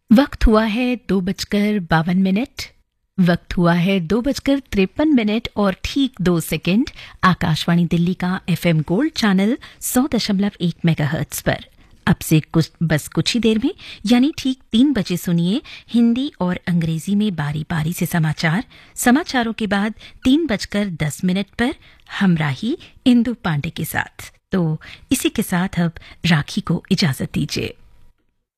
वक्त हुआ है 2:52। वक्त हुआ है 2:53 और ठीक 2 सेकंड। आकाशवाणी दिल्ली का एफएम गोल्ड चैनल 100.1 मेगाहर्ट्ज पर अब से कुछ ही देर में यानी ठीक 3 बजे सुनिए हिंदी और अंग्रेजी में बारी बारी से समाचारों के बाद 3:10 पर हमराही इंदु पांडे के साथ। तो इसी के साथ अब राखी को इजाजत दीजिए।